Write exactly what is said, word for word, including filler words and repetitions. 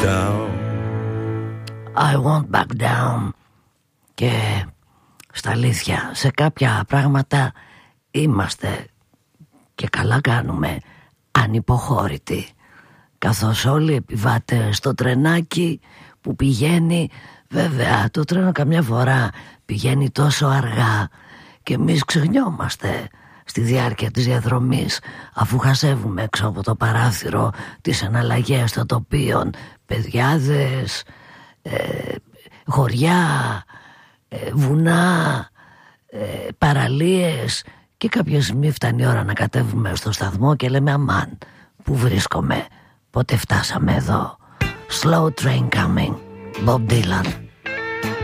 down. I won't back down. Και στα αλήθεια, σε κάποια πράγματα είμαστε, και καλά κάνουμε, ανυποχώρητοι. Καθώς όλοι οι επιβάτες στο τρενάκι που πηγαίνει, βέβαια το τρένο καμιά φορά πηγαίνει τόσο αργά και εμείς ξεχνιόμαστε στη διάρκεια της διαδρομής, αφού χασεύουμε έξω από το παράθυρο τις εναλλαγές των τοπίων, παιδιάδες, ε, χωριά, ε, βουνά, ε, παραλίες, και κάποια στιγμή φτάνει η ώρα να κατέβουμε στο σταθμό και λέμε αμάν, πού βρίσκομαι, πότε φτάσαμε εδώ. Slow train coming, Bob Dylan.